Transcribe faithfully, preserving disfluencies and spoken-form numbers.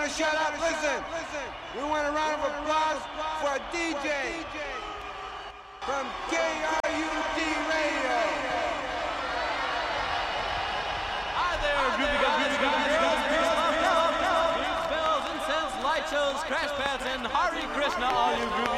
want to shut up? Listen. We want a round of applause for a D J from K R U D Radio. Hi there, groovy guys, groovy girls, girls, bells, incense, light shows, crash pads, and Hare Krishna, all you groovy